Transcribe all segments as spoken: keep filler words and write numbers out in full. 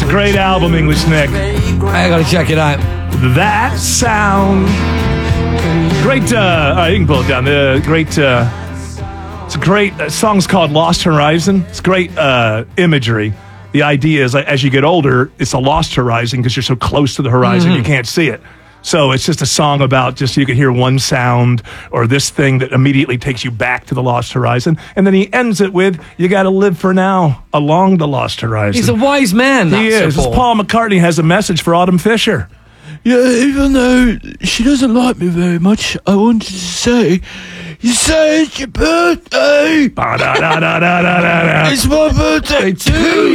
a great album, English Nick. I gotta check it out. That sound. Great, uh, all right, you can pull it down. The great, uh, it's a great, uh, song's called Lost Horizon. It's great uh, imagery. The idea is, like, as you get older, it's a lost horizon because you're so close to the horizon, mm-hmm. you can't see it. So it's just a song about just you can hear one sound or this thing that immediately takes you back to the lost horizon. And then he ends it with, you got to live for now along the lost horizon. He's a wise man. He is. Paul. Paul McCartney has a message for Autumn Fisher. Yeah, even though she doesn't like me very much, I wanted to say, you say it's your birthday. It's my birthday too,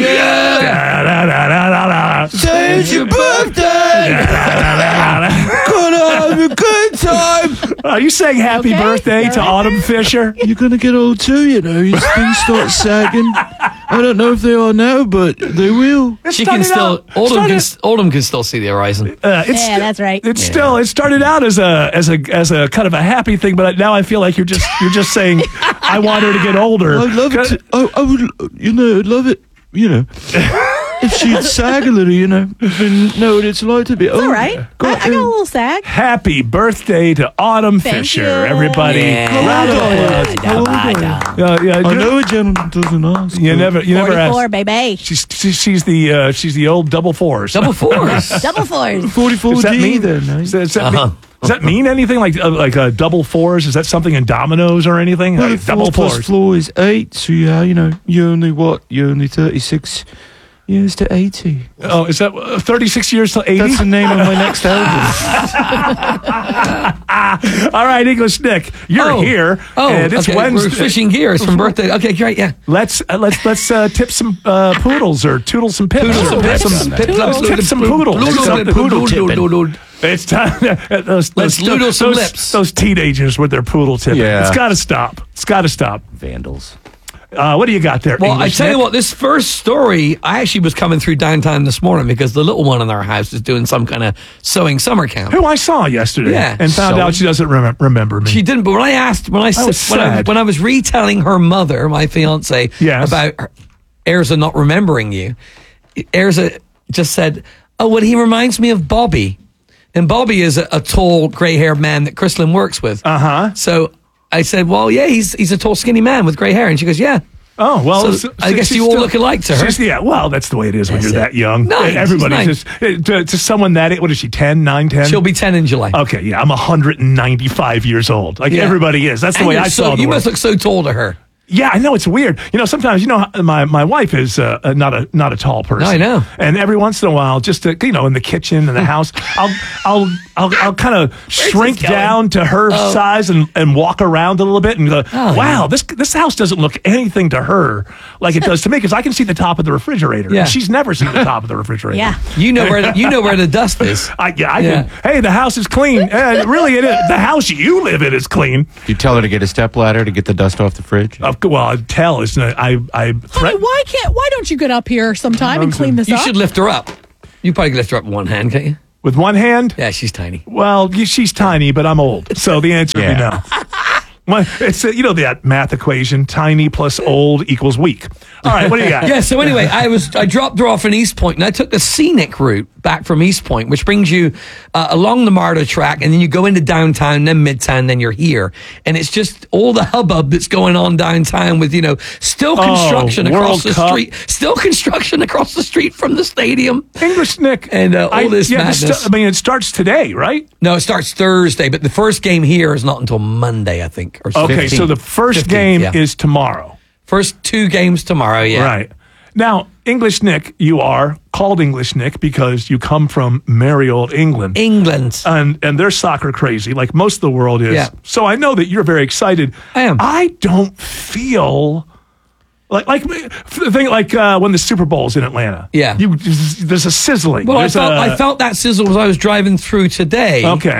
yeah. Say it's your birthday. Gonna have a good time. Are you saying happy okay. birthday to Autumn Fisher? You're gonna get old too, you know. Your things start sagging. I don't know if they are now, but they will. She can still. Autumn can, Autumn can still see the horizon. Uh, it's, yeah, that's right. It's yeah. still. It started out as a as a as a kind of a happy thing, but now I feel like you're just you're just saying I want her to get older. I'd love it. To, I, I would, you know, I'd love it. You know. If she'd sag a little, you know, and know what it's like to be older. All right. I, I got a little sag. Happy birthday to Autumn Thank Fisher, you. everybody. Yeah. Round of applause. How old are you? Uh, yeah, I know a gentleman doesn't ask. You never, you never ask. forty-four, baby. She's she's the uh, she's the old double fours. Double fours. Double fours. forty-four Does that D mean then? Eh? Does that, does that uh-huh. mean, does that mean anything like uh, like uh, double fours? Is that something in dominoes or anything? Well, like four double plus fours. floor is eight. So yeah, you know, you're only what? You're only thirty-six. Years to eighty. Oh, is that uh, thirty-six years to eighty? That's the name of my next album. All right, English Nick, you're oh. here. Oh, and it's okay. Wednesday. We're switching gears from birthday. Okay, great. Yeah. Let's uh, let's let's uh, tip some uh, poodles or toodle some pips. Poodle some pips. Some, Some tip pips. some poodles. Poodle, Poodle poodle, It's time. those, those, Let's noodle those, some those, lips. Those teenagers with their poodle tipping. Yeah. It's got to stop. It's got to stop. Vandals. Uh, what do you got there? Well, English I tell Nick? you what, this first story, I actually was coming through downtown this morning because the little one in our house is doing some kind of sewing summer camp. Who I saw yesterday, Yeah. and found Sewing? out she doesn't rem- remember me. She didn't, but when I asked, when I, I was when, I sad. when I was retelling her mother, my fiance, Yes. about her, Erza not remembering you, Erza just said, "Oh, well, he reminds me of Bobby," and Bobby is a, a tall, grey-haired man that Chrislyn works with. Uh huh. So I said, "Well, yeah, he's he's a tall, skinny man with grey hair," and she goes, "Yeah." Oh, well, So, so- I so guess she's you all still- look alike to her. she's- Yeah, well, that's the way it is when That's you're it. that young. No, she's Everybody's nice. just, uh, to, to someone that, what is she, ten, nine, ten? She'll be ten in July. Okay, yeah, I'm one hundred ninety-five years old. Like Yeah. everybody is. That's the And way you're I so, saw the You world. must look so tall to her. Yeah, I know, it's weird. You know, sometimes, you know, my, my wife is uh, uh, not a not a tall person. I know. And every once in a while, just to, you know, in the kitchen in the house, I'll I'll I'll, I'll kind of shrink this going? down to her Oh. size and, and walk around a little bit and go, Oh, wow, yeah. this this house doesn't look anything to her like it does to me because I can see the top of the refrigerator. Yeah. And she's never seen the top of the refrigerator. Yeah. You know where the, you know where the dust is. I, yeah, I Yeah. can. Hey, the house is clean. Uh, really, it is. The house you live in is clean. You tell her to get a stepladder to get the dust off the fridge. Of course, well, I tell is I I Honey, threat- why can't? Why don't you get up here sometime and clean this You up? should lift her up. You probably could lift her up with one hand, can't you? with one hand. Yeah, she's tiny. Well, y- she's tiny, but I'm old, so the answer would be Yeah. no. Well, it's uh, you know that math equation: tiny plus old equals weak. All right, what do you got? Yeah, so anyway, I was I dropped her off in East Point, and I took the scenic route back from East Point, which brings you uh, along the MARTA track, and then you go into downtown, then Midtown, then you're here. And it's just all the hubbub that's going on downtown with, you know, still construction Oh, across World the Cup. street, still construction across the street from the stadium. English Nick And, uh, all I, this yeah, this madness. stu- I mean, it starts today, right? No, it starts Thursday, but the first game here is not until Monday, I think. Or Okay, so the first fifteenth, game yeah. is tomorrow. First two games tomorrow, yeah. Right. Now, English Nick, you are called English Nick because you come from merry old England. England. and and they're soccer crazy, like most of the world is. Yeah. So I know that you're very excited. I am. I don't feel like like the thing like uh, when the Super Bowl's in Atlanta. Yeah. you there's a sizzling. Well, I There's felt, a- I felt that sizzle as I was driving through today. Okay.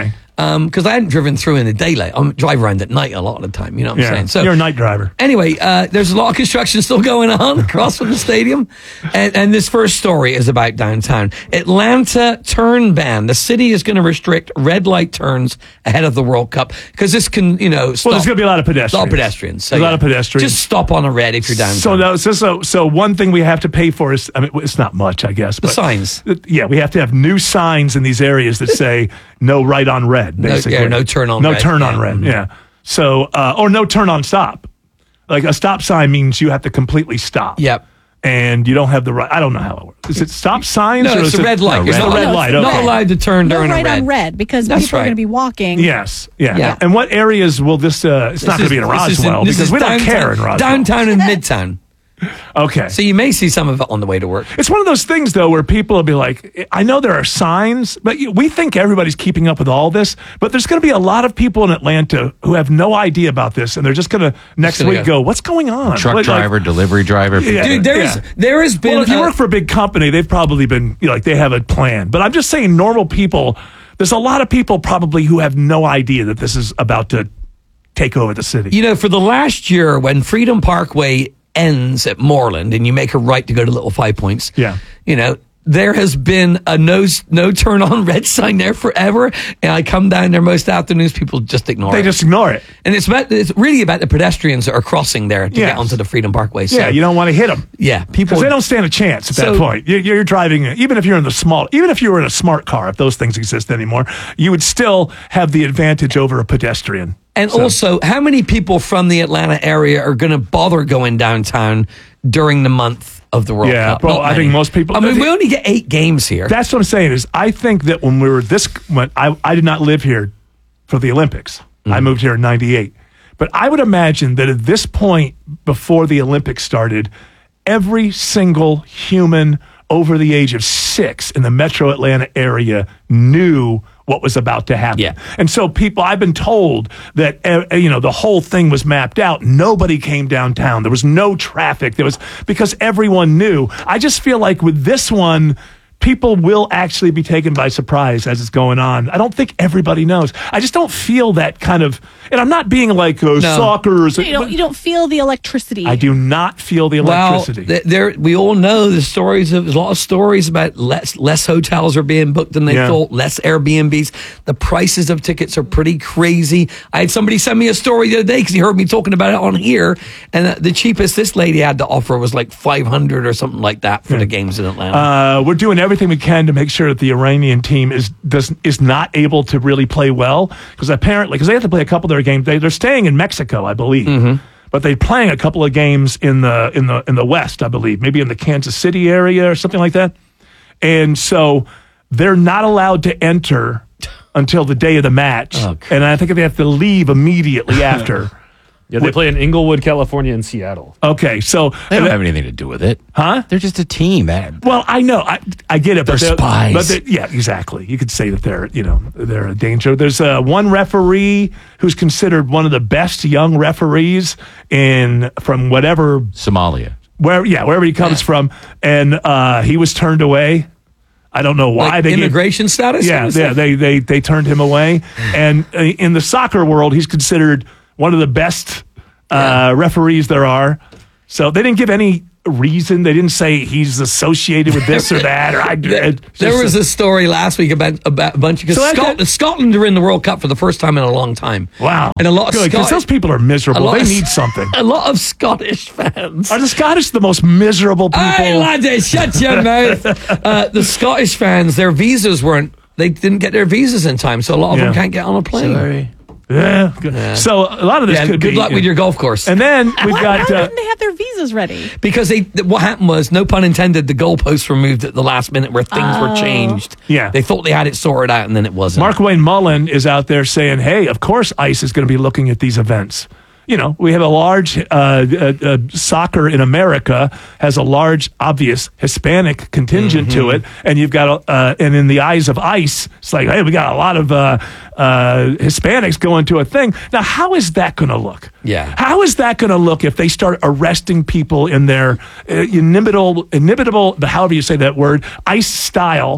because I hadn't driven through in the daylight. I drive around at night a lot of the time. You know what I'm Yeah, saying? So you're a night driver. Anyway, uh, there's a lot of construction still going on across from the stadium. And, and this first story is about downtown. Atlanta turn ban. The city is going to restrict red light turns ahead of the World Cup because this can, you know, stop. Well, there's going to be a lot of pedestrians. A lot of pedestrians. So, a lot yeah, of pedestrians. Just stop on a red if you're downtown. So, no, so, so, so one thing we have to pay for is, I mean, it's not much, I guess. The but signs. Yeah, we have to have new signs in these areas that say no right on red, No- basically. yeah, no turn on no red. turn Yeah. on red, Mhm. yeah. So, uh, or no turn on stop. Like a stop sign means you have to completely stop. Yep. And you don't have the right, I don't know how it works. Is it stop signs? No, or it's is a it- red light. No, You're it's not a red allowed- light, Not okay. allowed to turn No during right a red. on red because That's people are right. going to be walking. Yes, yeah. Yeah. And what areas will this, uh, it's not going This to be in is- this is Roswell this because is we don't downtown- care in Roswell. Downtown and Midtown. Okay. So you may see some of it on the way to work. It's one of those things, though, where people will be like, I know there are signs, but you- we think everybody's keeping up with all this. But there's going to be a lot of people in Atlanta who have no idea about this. And they're just going to next gonna week go. go, what's going on? Truck Like- driver, delivery driver. Yeah. Dude, there's Yeah. there has been Well, if you a- work for a big company, they've probably been, you know, like, they have a plan. But I'm just saying, normal people, there's a lot of people probably who have no idea that this is about to take over the city. You know, for the last year, when Freedom Parkway ends at Moreland and you make a right to go to Little Five Points, Yeah. you know, there has been a no no turn on red sign there forever. And I come down there most afternoons, people just ignore They it. just ignore it. and it's about, it's really about the pedestrians that are crossing there to Yes. get onto the Freedom Parkway. So, Yeah, you don't want to hit them. yeah, people. Because they don't stand a chance at So- that point. You- You're driving, even if you're in the small, even if you were in a smart car, if those things exist anymore, you would still have the advantage over a pedestrian. And So- also, how many people from the Atlanta area are going to bother going downtown during the month of the World Yeah, Cup? well, Not I think many. most people- I mean, we only get eight games here. That's what I'm saying is I think that when we were this, when I, I did not live here for the Olympics. I moved here in ninety-eight. But I would imagine that at this point before the Olympics started, every single human over the age of six in the metro Atlanta area knew what was about to happen. Yeah. And so people, I've been told that, uh, you know, the whole thing was mapped out. Nobody came downtown. There was no traffic. There was, because everyone knew. I just feel like with this one, people will actually be taken by surprise as it's going on. I don't think everybody knows. I just don't feel that kind of, and I'm not being like, oh, soccer. Is, You don't, you don't feel the electricity. I do not feel the electricity. Well, th- there we all know the stories of a lot of stories about less less hotels are being booked than they Yeah. thought, less Airbnbs. The prices of tickets are pretty crazy. I had somebody send me a story the other day because he heard me talking about it on here, and uh, the cheapest this lady had to offer was like five hundred or something like that for the games in Atlanta. Uh, we're doing everything we can to make sure that the Iranian team is does is not able to really play well because apparently because they have to play a couple of their games. They, they're staying in Mexico, I believe, Mm-hmm. but they're playing a couple of games in the in the in the West, I believe, maybe in the Kansas City area or something like that. And so they're not allowed to enter until the day of the match, Oh, and I think they have to leave immediately after. Yeah, they play in Inglewood, California, and Seattle. Okay, so They don't have anything to do with it. huh? They're just a team. That Well, I know, I, I get it, but They're spies. But they're- yeah, exactly. You could say that they're, you know, they're a danger. There's uh, one referee who's considered one of the best young referees in from whatever, Somalia. where, yeah, wherever he comes Yeah. from, and uh, he was turned away. I don't know why like they gave- immigration status? yeah, kind of yeah, stuff? they they they turned him away, and uh, in the soccer world, he's considered one of the best uh, referees there are. So they didn't give any reason. They didn't say he's associated with this or that. Or I, There, it there just- was a story last week about about a bunch because So that- Scotland, Scotland are in the World Cup for the first time in a long time. wow, and a lot of good because Scot- those people are miserable. a lot They of- need something. A lot of Scottish fans. Are the Scottish the most miserable people? Hey, laddie, shut your mouth. Uh, the Scottish fans, their visas weren't. They didn't get their visas in time, so a lot of Yeah. them can't get on a plane. yeah, good. So a lot of this Yeah, could good be. luck with your golf course. And then we've Why, got. why Uh, didn't they have their visas ready? because they, th- what happened was, no pun intended, the goalposts were moved at the last minute where things were changed. Yeah. They thought they had it sorted out, and then it wasn't. Mark Wayne Mullen is out there saying, hey, of course ICE is going to be looking at these events. You know, we have a large uh, uh, uh, soccer in America has a large, obvious Hispanic contingent to it, and you've got, uh, and in the eyes of ICE, it's like, hey, we got a lot of uh, uh, Hispanics going to a thing. Now, how is that going to look? Yeah. How is that going to look if they start arresting people in their uh, inimitable, inimitable, however you say that word, ICE style?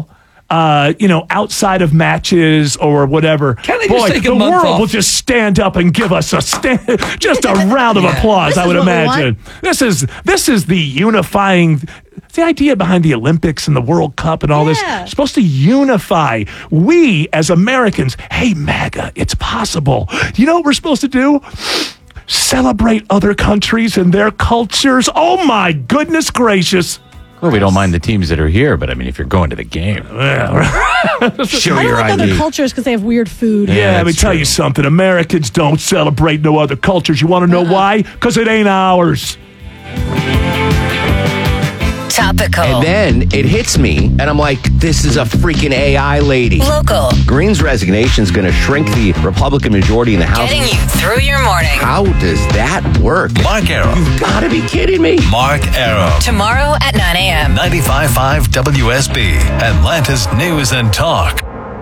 uh, you know, outside of matches or whatever, Can't they boy, just take a the month world off? will just stand up and give us a stand, just a round of Yeah. applause. This I is would what we imagine this is this is the unifying. The idea behind the Olympics and the World Cup and all this Yeah. is supposed to unify. We as Americans, hey MAGA, it's possible. You know what we're supposed to do? Celebrate other countries and their cultures. Oh my goodness gracious. Well, we don't mind the teams that are here, but I mean, if you're going to the game, show I don't your like I D. other cultures because they have weird food. Yeah, let me that's tell true. you something. Americans don't celebrate no other cultures. You want to know why? Because it ain't ours. Topical. And then it hits me, and I'm like, this is a freaking A I lady. Local. Green's resignation is going to shrink the Republican majority in the House. Getting you through your morning. How does that work? Mark Arrow. You've got to be kidding me. Mark Arrow. Tomorrow at nine a.m. ninety-five point five W S B, Atlanta's News and Talk.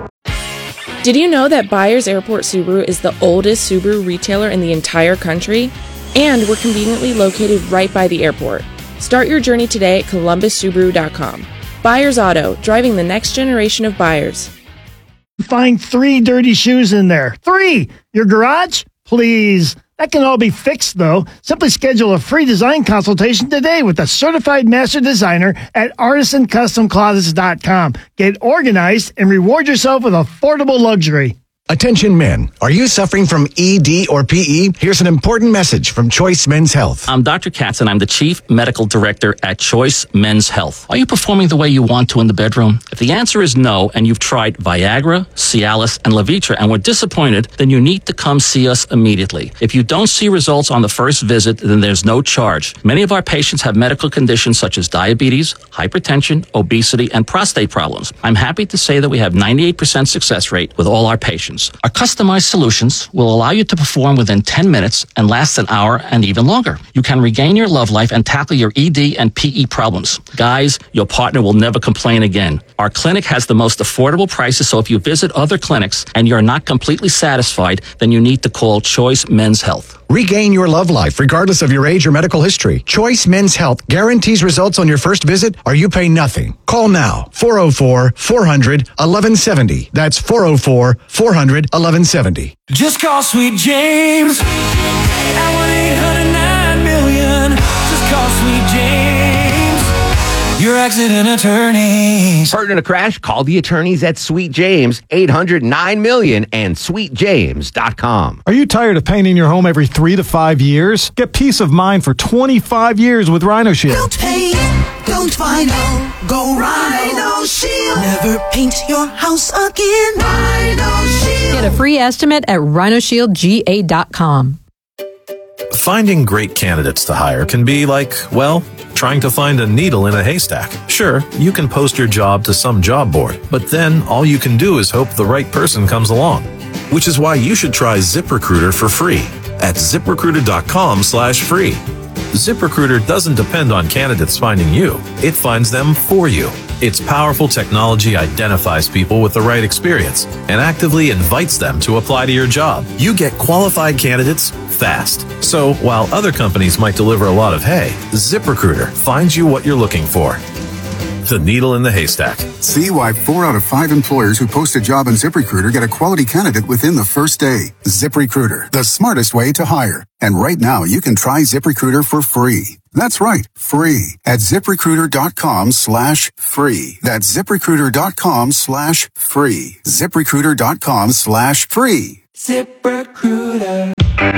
Did you know that Byers Airport Subaru is the oldest Subaru retailer in the entire country? And we're conveniently located right by the airport. Start your journey today at columbus subaru dot com. Byers Auto, driving the next generation of buyers. Find three dirty shoes in there. Three! Your garage? Please. That can all be fixed, though. Simply schedule a free design consultation today with a certified master designer at artisan custom closets dot com. Get organized and reward yourself with affordable luxury. Attention men, are you suffering from E D or P E? Here's an important message from Choice Men's Health. I'm Doctor Katz, and I'm the Chief Medical Director at Choice Men's Health. Are you performing the way you want to in the bedroom? If the answer is no, and you've tried Viagra, Cialis, and Levitra and were disappointed, then you need to come see us immediately. If you don't see results on the first visit, then there's no charge. Many of our patients have medical conditions such as diabetes, hypertension, obesity, and prostate problems. I'm happy to say that we have ninety-eight percent success rate with all our patients. Our customized solutions will allow you to perform within ten minutes and last an hour and even longer. You can regain your love life and tackle your E D and P E problems. Guys, your partner will never complain again. Our clinic has the most affordable prices, so if you visit other clinics and you're not completely satisfied, then you need to call Choice Men's Health. Regain your love life regardless of your age or medical history. Choice Men's Health guarantees results on your first visit or you pay nothing. Call now, four oh four, four hundred, eleven seventy. That's four oh four, four hundred, eleven seventy. Just call Sweet James at one eight hundred nine million. Just call Sweet James, your accident attorneys. Hurt in a crash? Call the attorneys at Sweet James, eight hundred nine million and sweet james dot com. Are you tired of painting your home every three to five years? Get peace of mind for twenty-five years with Rhino Shield. Don't paint, don't vinyl, go Rhino Shield. Never paint your house again. Rhino Shield. Get a free estimate at rhino shield g a dot com. Finding great candidates to hire can be like, well, trying to find a needle in a haystack. Sure, you can post your job to some job board, but then all you can do is hope the right person comes along. Which is why you should try ZipRecruiter for free at zip recruiter dot com slash free. ZipRecruiter doesn't depend on candidates finding you. It finds them for you. Its powerful technology identifies people with the right experience and actively invites them to apply to your job. You get qualified candidates fast. So while other companies might deliver a lot of hay, ZipRecruiter finds you what you're looking for. The needle in the haystack. See why four out of five employers who post a job on ZipRecruiter get a quality candidate within the first day. ZipRecruiter, the smartest way to hire. And right now, you can try ZipRecruiter for free. That's right, free at zip recruiter dot com slash free. That's zip recruiter dot com slash free. zip recruiter dot com slash free. ZipRecruiter.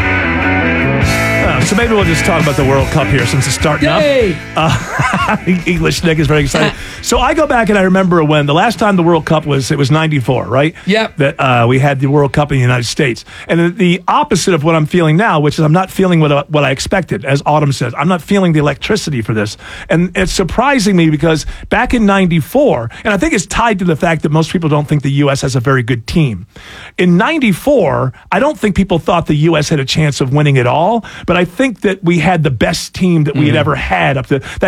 Uh, so maybe we'll just talk about the World Cup here since it's starting Yay! up. Uh, English Nick is very excited. So I go back and I remember when the last time the World Cup was, it was ninety-four, right? Yep. That uh, we had the World Cup in the United States. And the opposite of what I'm feeling now, which is I'm not feeling what, what I expected, as Autumn says. I'm not feeling the electricity for this. And it's surprising me because back in ninety-four, and I think it's tied to the fact that most people don't think the U S has a very good team. In ninety-four, I don't think people thought the U S had a chance of winning it all, but I think that we had the best team that we had ever had up to that guy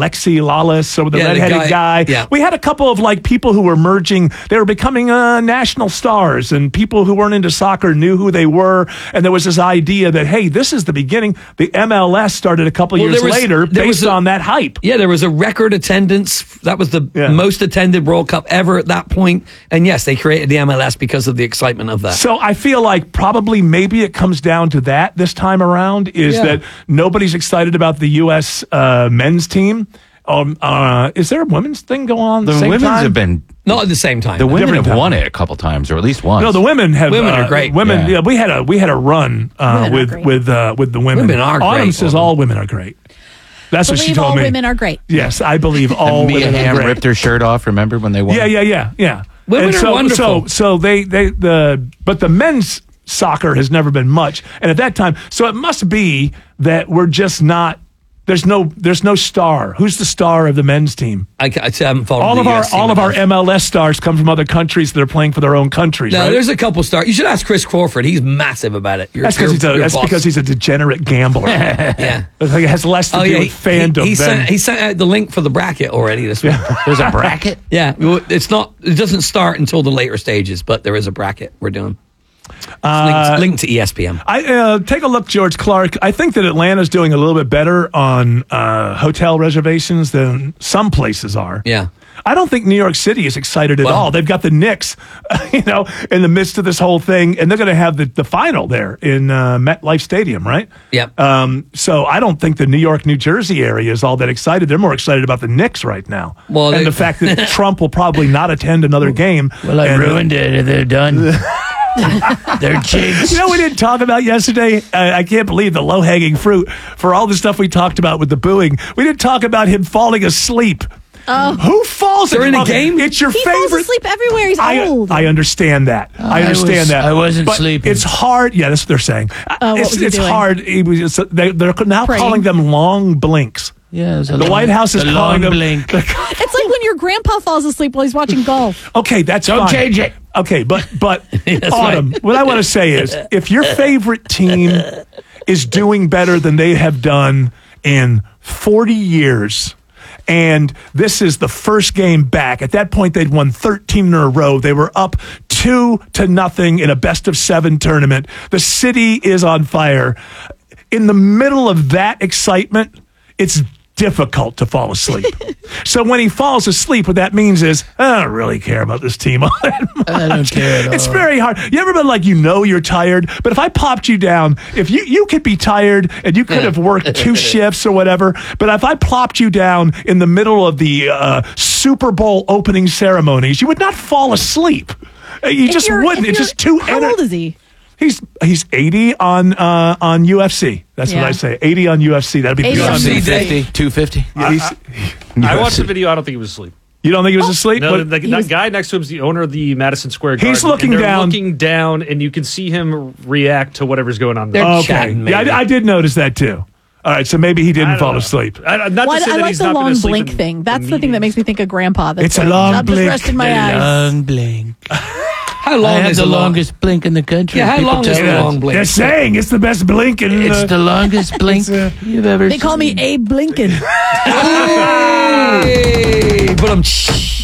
Alexi Lalas, or the Yeah, the redheaded guy- guy. yeah. We had a couple of like people who were merging. They were becoming uh, national stars, and people who weren't into soccer knew who they were. And there was this idea that, hey, this is the beginning. The M L S started a couple Well, years there was- later there was based a- on that hype. Yeah, there was a record attendance. That was the Yeah. most attended World Cup ever at that point. And yes, they created the M L S because of the excitement of that. So I feel like probably maybe it comes down to that this time around is Yeah. that nobody's excited about the U S uh, men's team. Um, uh, is there a women's thing going on at The the same women's time? have been. Not at the same time. The women Different have time. won it a couple times, or at least once. No, the women have. Women are uh, great. Women, Yeah. yeah. we had a we had a run uh, Women are with great. with uh, with the women. Women are Autumn great. says all women are great. That's what she Believe told all me. women are great. Yes, I believe all And Mia women are Hamm great. ripped her shirt off. Remember when they won? Yeah, yeah, yeah, yeah. Women And are so, wonderful. So, so they, they, the, but the men's soccer has never been much, and at that time, so it must be that we're just not. There's no, there's no star. Who's the star of the men's team? I, I haven't followed All the of our, U S team all of our enough. M L S stars come from other countries that are playing for their own countries. No, right? there's a couple stars. You should ask Chris Crawford. He's massive about it. Your- That's because your- he's a, your that's boss. because he's a degenerate gambler. Yeah. I think it has less to Oh do yeah, with fandom he, he, than sent, he sent out the link for the bracket already this week. There's a bracket. Yeah, well, it's not. It doesn't start until the later stages, but there is a bracket we're doing. It's Uh, linked, linked to E S P N. I uh, take a look, George Clark. I think that Atlanta's doing a little bit better on uh, hotel reservations than some places are. Yeah. I don't think New York City is excited at Well- all. They've got the Knicks, you know, in the midst of this whole thing, and they're going to have the, the final there in uh, MetLife Stadium, right? Yep. Um, so I don't think the New York, New Jersey area is all that excited. They're more excited about the Knicks right now. Well, and they- the fact that Trump will probably not attend another game. Well, I and- ruined it. They're done. They're jinxed. You know, we didn't talk about yesterday. I, I can't believe the low hanging fruit for all the stuff we talked about with the booing. We didn't talk about him falling asleep. Oh. Who falls During a okay, game? It's your He favorite. falls asleep everywhere. He's I, old. I understand that. I I understand was- that. I wasn't but sleeping. It's hard. Yeah, that's what they're saying. Oh, what it's was he it's doing? hard. It was, it's, they, they're now Praying. calling them long blinks. Yeah, it's a The long- White House is the calling long them. blink. It's like when your grandpa falls asleep while he's watching golf. Okay, that's Don't fine. change it. Okay, but but That's Autumn, right. what I want to say is, if your favorite team is doing better than they have done in forty years, and this is the first game back, at that point they'd won thirteen in a row. They were up two to nothing in a best of seven tournament. The city is on fire. In the middle of that excitement, it's difficult to fall asleep. So when he falls asleep, what that means is, I don't really care about this team all that much. I don't care at It's all. very hard. You ever been like, you know you're tired, but if I popped you down, if you, you could be tired and you could have worked two shifts or whatever, but if I plopped you down in the middle of the uh, Super Bowl opening ceremonies, you would not fall asleep. Uh, You If just you're- wouldn't. if It's you're- just too How ener- old is he? He's he's eighty on uh, on U F C. That's what Yeah. I say. eighty on U F C. That'd be eighty good. on U F C U F C. day. two fifty. Yeah, he's- I watched the video. I don't think he was asleep. you don't think he was asleep? No, But- the, that was- guy next to him is the owner of the Madison Square Garden. He's looking and they're down. looking down, and you can see him react to whatever's going on there. They're okay. chatting, Yeah, maybe. I, I did notice that too. All right, so maybe he I didn't don't fall know. asleep. I, I- not Well, to say I that like he's the not been long asleep blink in thing. That's the thing that meetings. makes me think of grandpa. That's It's a like, long I'm blink. just resting my eyes. Long blink. How long I have is the a long? longest blink in the country. Yeah, how People long is tell the me. long blink? They're saying it's the best blink in It's the, the longest blink you've ever They call me seen. Abe Blinken. Hey, but I'm.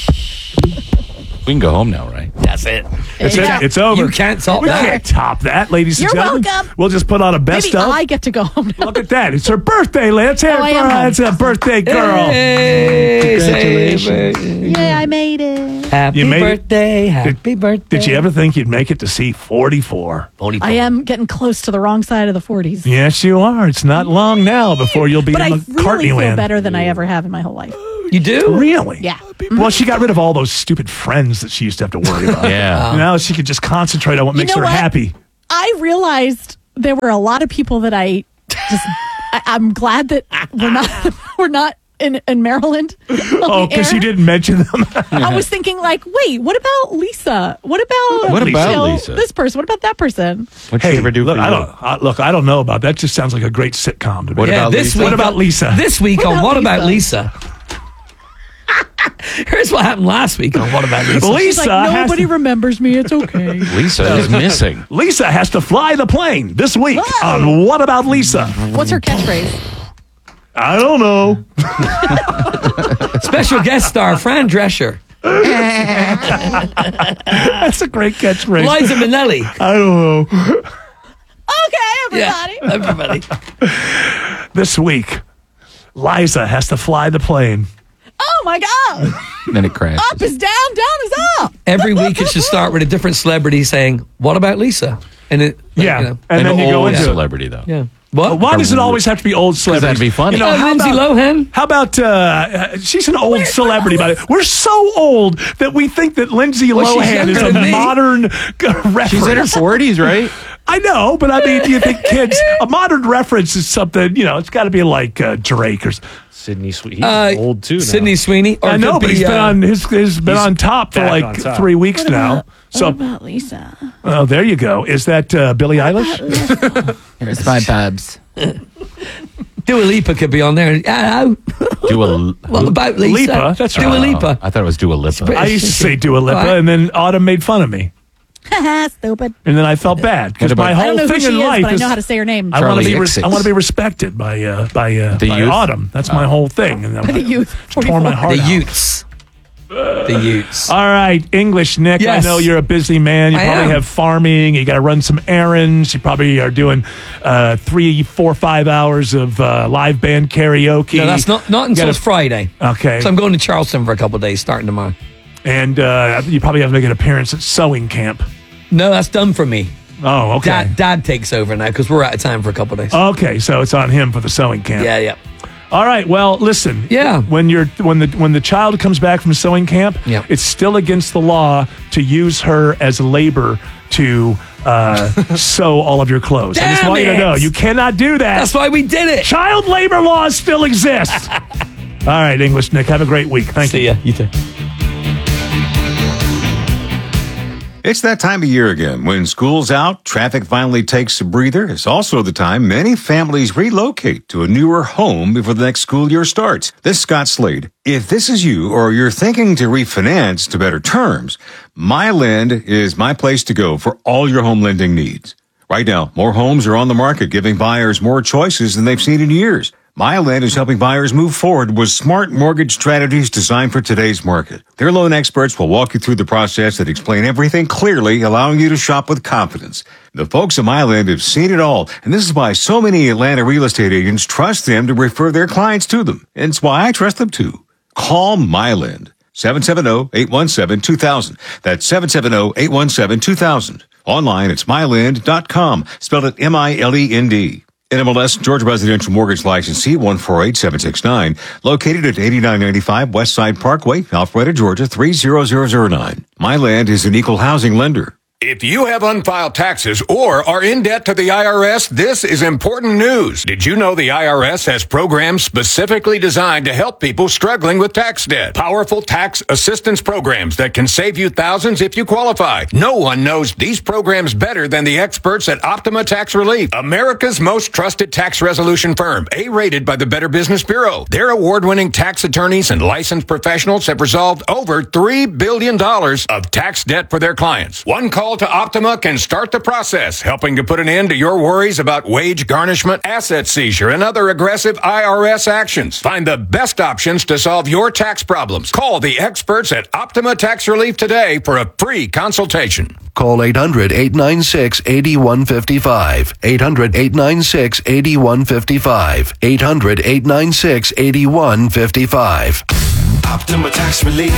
We can go home now, right? That's it. It's, Yeah. it. It's over. You can't top we that. can't top that, ladies You're and gentlemen. welcome. We'll just put on a best Maybe of. I get to go home now. Look at that. It's her birthday, Lance. Here Oh, I for am her. home. It's a birthday girl. Hey, Congratulations. Yeah, I made it. Happy You made it? birthday, happy birthday. Did you ever think you'd make it to see forty-four? I am getting close to the wrong side of the forties. Yes, you are. It's not long now before you'll be But in I the really McCartney feel land. better than I ever have in my whole life. You do? Really? Yeah. Well, she got rid of all those stupid friends that she used to have to worry about. Yeah. Now she could just concentrate on what You makes know her what? happy. I realized there were a lot of people that I just. I, I'm glad that we're not we're not in, in Maryland. Oh, because you didn't mention them. I was thinking, like, wait, what about Lisa? What about What about you know, Lisa? this person? What about that person? What'd Hey, she ever do look, for I you? don't, I, look, I don't know about that. Just sounds like a great sitcom to me. What Yeah, about this Lisa? week What about on- Lisa? This week What on about What About Lisa? Lisa? Here's what happened last week on What About Lisa. Lisa She's like, has nobody to, remembers me. It's okay. Lisa is missing. Lisa has to fly the plane this week Whoa. on What About Lisa? What's her catchphrase? I don't know. Special guest star, Fran Drescher. That's a great catchphrase. Liza Minnelli. I don't know. Okay, everybody. Yeah, everybody. This week, Liza has to fly the plane. Oh my God. Then it crashes. Up is down, down is up. Every week it should start with a different celebrity saying, "What about Lisa?" And it, Yeah, you know, and An then you go old into it. celebrity, though. yeah. What? Why does it always have to be old celebrities? that'd be funny. You know, Uh, how Lindsay about, Lohan? How about, uh, uh, she's an old celebrity, but we're so old that we think that Lindsay Well, she's Lohan is younger a than me. modern uh, reference. She's in her forties, right? I know, but I mean, do you think kids, a modern reference is something, you know, it's got to be like uh, Drake or Sydney Sweeney. He's Uh, old too now. Sydney Sweeney. Or I it know, could but be, he's been uh, on his he's been he's on top for back like on top. three weeks What now. about, So, what about Lisa? oh, there you go. Is that uh, Billie Eilish? Here's my pubs. Dua Lipa could be on there. Hello. Dua What about Lisa? Lipa, that's Dua right. Lipa. I thought it was Dua Lipa. I used to say Dua Lipa, Right. and then Autumn made fun of me, Stupid. and then I felt bad because What about- my I whole don't know who thing she in is, life but I is know how to say her name. I want to Charlie be res- Ixix. I want to be respected by uh, by uh, The by youth? Autumn. That's my whole thing. And By the youth. tore my heart The out. Utes. The Utes. All right, English Nick. Yes. I know you're a busy man. You I probably am. have farming. You got to run some errands. You probably are doing uh, three, four, five hours of uh, live band karaoke. No, that's not not until gotta- it's Friday. Okay. So I'm going to Charleston for a couple of days, starting tomorrow. And uh, you probably have to make an appearance at sewing camp. No, that's done for me. Oh, okay. Dad, Dad takes over now because we're out of time for a couple of days. Okay, so it's on him for the sewing camp. yeah, yeah. All right. Well, listen. Yeah. When you're when the when the child comes back from sewing camp, Yeah. it's still against the law to use her as labor to uh, sew all of your clothes. I just Damn want you to it. know you cannot do that. That's why we did it. Child labor laws still exist. All right, English Nick. Have a great week. Thank See you. ya. You too. It's that time of year again. When school's out, traffic finally takes a breather. It's also the time many families relocate to a newer home before the next school year starts. This is Scott Slade. If this is you or you're thinking to refinance to better terms, MyLend is my place to go for all your home lending needs. Right now, more homes are on the market, giving buyers more choices than they've seen in years. MyLend is helping buyers move forward with smart mortgage strategies designed for today's market. Their loan experts will walk you through the process and explain everything clearly, allowing you to shop with confidence. The folks at MyLend have seen it all, and this is why so many Atlanta real estate agents trust them to refer their clients to them. And it's why I trust them too. Call MyLend. seven seven zero, eight one seven, two thousand. That's seven seven zero, eight one seven, two thousand. Online, it's mylend dot com. Spelled it M I L E N D. N M L S Georgia Residential Mortgage Licensee one four eight seven six nine. Located at eighty-nine ninety-five West Side Parkway, Alpharetta, Georgia three zero zero zero nine. MyLand is an equal housing lender. If you have unfiled taxes or are in debt to the I R S, this is important news. Did you know the I R S has programs specifically designed to help people struggling with tax debt? Powerful tax assistance programs that can save you thousands if you qualify. No one knows these programs better than the experts at Optima Tax Relief, America's most trusted tax resolution firm, A-rated by the Better Business Bureau. Their award-winning tax attorneys and licensed professionals have resolved over three billion dollars of tax debt for their clients. One call to Optima can start the process, helping to put an end to your worries about wage garnishment, asset seizure, and other aggressive I R S actions. Find the best options to solve your tax problems. Call the experts at Optima Tax Relief today for a free consultation. Call eight hundred, eight nine six, eight one five five. eight hundred, eight nine six, eight one five five. eight hundred, eight nine six, eight one five five. Optima Tax Relief.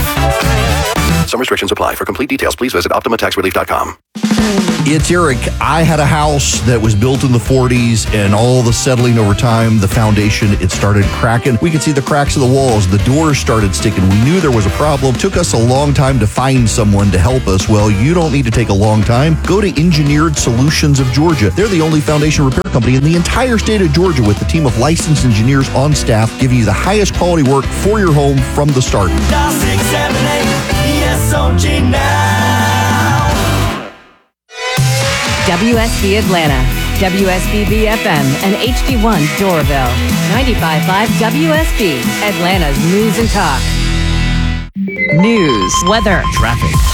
Some restrictions apply. For complete details, please visit optima tax relief dot com. It's Eric. I had a house that was built in the forties, and all the settling over time, the foundation, it started cracking. We could see the cracks of the walls. The doors started sticking. We knew there was a problem. Took us a long time to find someone to help us. Well, you don't need to take a long time. Go to Engineered Solutions of Georgia. They're the only foundation repair company in the entire state of Georgia with a team of licensed engineers on staff giving you the highest quality work for your home from the start. Dial six seven eight E S O G now. W S B Atlanta, W S B B F M, and H D one Doraville. ninety-five point five W S B, Atlanta's News and Talk. News, weather, traffic,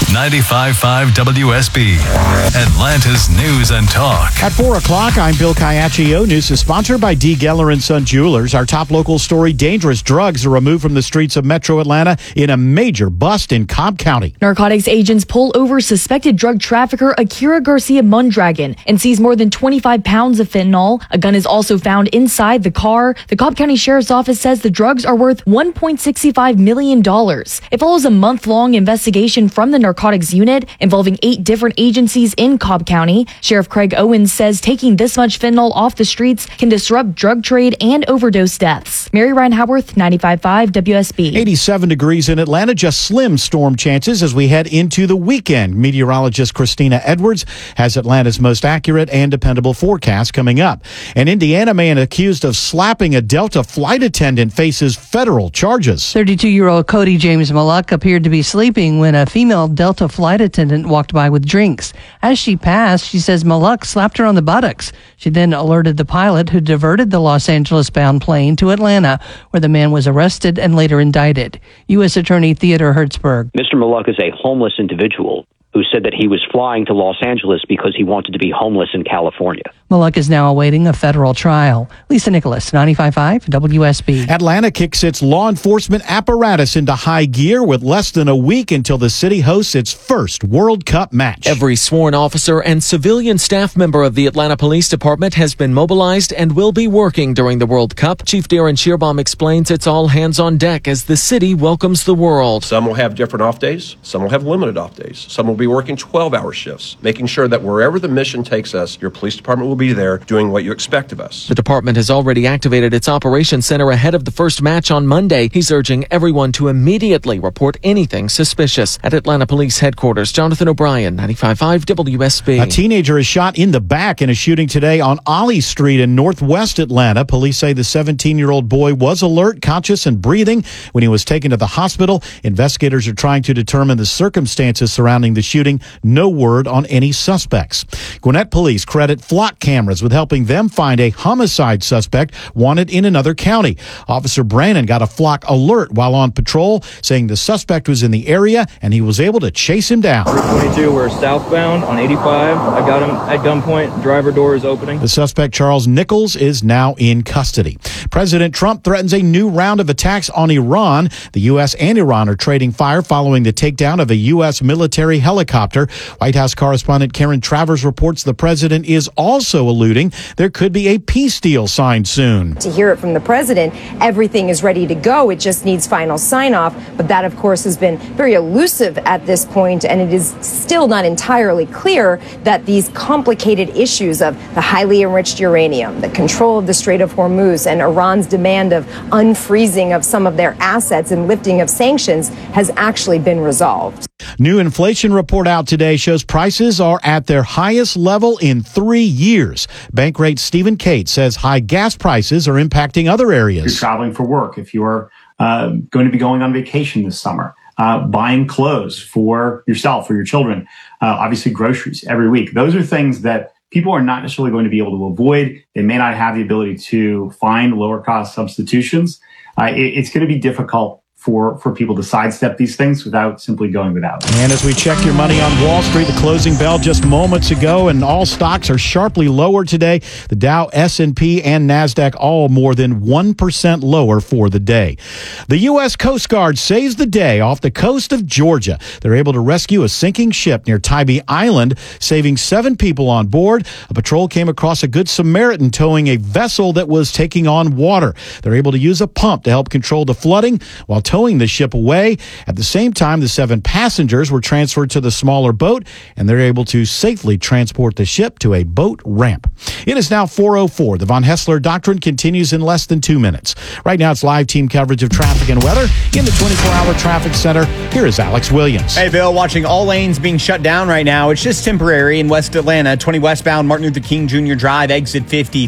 ninety-five point five W S B, Atlanta's News and Talk. At four o'clock, I'm Bill Caiaccio. News is sponsored by D. Geller and Son Jewelers. Our top local story, dangerous drugs are removed from the streets of Metro Atlanta in a major bust in Cobb County. Narcotics agents pull over suspected drug trafficker Akira Garcia Mondragon and seize more than twenty-five pounds of fentanyl. A gun is also found inside the car. The Cobb County Sheriff's Office says the drugs are worth one point six five million dollars. It follows a month-long investigation from the narcotics unit involving eight different agencies in Cobb County. Sheriff Craig Owens says taking this much fentanyl off the streets can disrupt drug trade and overdose deaths. Mary Ryan Howarth, ninety-five point five W S B. eighty-seven degrees in Atlanta, just slim storm chances as we head into the weekend. Meteorologist Christina Edwards has Atlanta's most accurate and dependable forecast coming up. An Indiana man accused of slapping a Delta flight attendant faces federal charges. thirty-two-year-old Cody James Malluck appeared to be sleeping when a female Delta flight attendant walked by with drinks. As she passed, she says Malluck slapped her on the buttocks. She then alerted the pilot, who diverted the Los Angeles-bound plane to Atlanta, where the man was arrested and later indicted. U S Attorney Theodore Hertzberg. Mister Malluck is a homeless individual who said that he was flying to Los Angeles because he wanted to be homeless in California. Malluck is now awaiting a federal trial. Lisa Nicholas, ninety-five point five W S B. Atlanta kicks its law enforcement apparatus into high gear with less than a week until the city hosts its first World Cup match. Every sworn officer and civilian staff member of the Atlanta Police Department has been mobilized and will be working during the World Cup. Chief Darren Shearbaum explains it's all hands on deck as the city welcomes the world. Some will have different off days. Some will have limited off days. Some will be working twelve-hour shifts, making sure that wherever the mission takes us, your police department will be there doing what you expect of us. The department has already activated its operations center ahead of the first match on Monday. He's urging everyone to immediately report anything suspicious. At Atlanta Police Headquarters, Jonathan O'Brien, ninety-five point five W S B. A teenager is shot in the back in a shooting today on Ollie Street in northwest Atlanta. Police say the seventeen-year-old boy was alert, conscious, and breathing when he was taken to the hospital. Investigators are trying to determine the circumstances surrounding the shooting. No word on any suspects. Gwinnett police credit flock cameras with helping them find a homicide suspect wanted in another county. Officer Brannon got a flock alert while on patrol, saying the suspect was in the area and he was able to chase him down. twenty-two, we're southbound on eighty-five. I got him at gunpoint. Driver door is opening. The suspect, Charles Nichols, is now in custody. President Trump threatens a new round of attacks on Iran. The U S and Iran are trading fire following the takedown of a U S military helicopter. White House correspondent Karen Travers reports the president is also alluding there could be a peace deal signed soon. To hear it from the president, everything is ready to go. It just needs final sign off. But that, of course, has been very elusive at this point, and it is still not entirely clear that these complicated issues of the highly enriched uranium, the control of the Strait of Hormuz, and Iran's demand of unfreezing of some of their assets and lifting of sanctions has actually been resolved. New inflation report out today shows prices are at their highest level in three years. Bankrate Stephen Cate says high gas prices are impacting other areas. If you're traveling for work, if you're uh, going to be going on vacation this summer, uh, buying clothes for yourself or your children, uh, obviously groceries every week. Those are things that people are not necessarily going to be able to avoid. They may not have the ability to find lower cost substitutions. Uh, it, it's going to be difficult for, for people to sidestep these things without simply going without. And as we check your money on Wall Street, the closing bell just moments ago, and all stocks are sharply lower today. The Dow, S and P, and NASDAQ all more than one percent lower for the day. The U S Coast Guard saves the day off the coast of Georgia. They're able to rescue a sinking ship near Tybee Island, saving seven people on board. A patrol came across a Good Samaritan towing a vessel that was taking on water. They're able to use a pump to help control the flooding while towing the ship away. At the same time, the seven passengers were transferred to the smaller boat, and they're able to safely transport the ship to a boat ramp. It is now four oh four. The Von Hessler Doctrine continues in less than two minutes. Right now, it's live team coverage of traffic and weather in the twenty-four hour traffic center. Here is Alex Williams. Hey, Bill, watching all lanes being shut down right now. It's just temporary in West Atlanta. twenty westbound Martin Luther King Junior Drive, exit fifty.